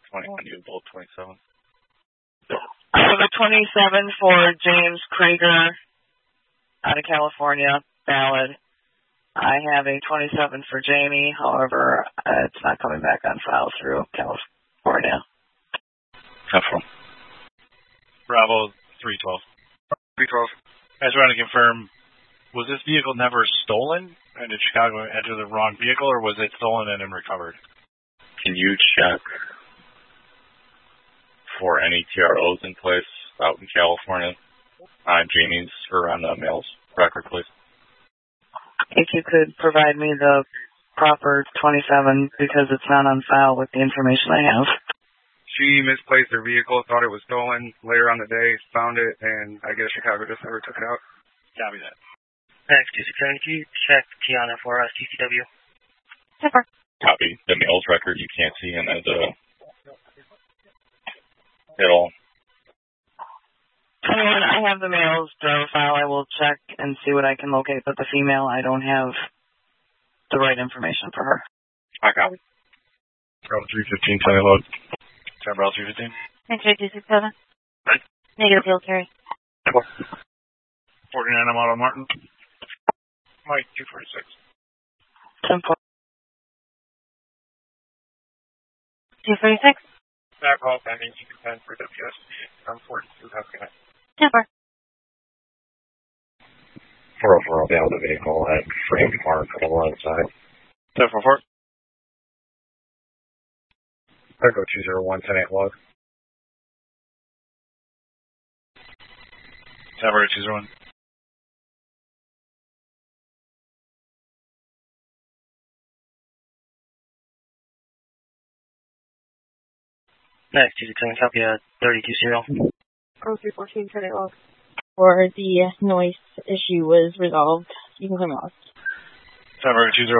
I need both 27. I have a 27 for James Krieger out of California, valid. I have a 27 for Jamie, however, it's not coming back on file through California. Central. Bravo 312. 312. I just want to confirm, was this vehicle never stolen? And did Chicago enter the wrong vehicle, or was it stolen and then recovered? Can you check for any TROs in place out in California on Jamie's or on the mail's record, please? If you could provide me the proper 27 because it's not on file with the information I have. She misplaced her vehicle, thought it was stolen. Later on the day, found it, and I guess Chicago just never took it out. Copy that. Thanks, 267. Can you check Tiana for us, TCW? Never. Copy. The mail's record you can't see in it at all. I have the male's driver file. I will check and see what I can locate, but the female, I don't have the right information for her. I got it. Bravo 315, Sunny load. Bravo 315. X-ray 267. Negative field carry. 49, I'm out on Martin. Mike 246. 10-4. 246. That call pending. You can send for WS. I'm 42. Have a good night. 10-4. 404 will be out of the vehicle at framed mark on the wrong side. 744. Echo 201, 10-8 log. 741. Next, 267, copy 32 serial. Bravo 314, 10-8 log. Or the noise issue was resolved. You can come out. 720.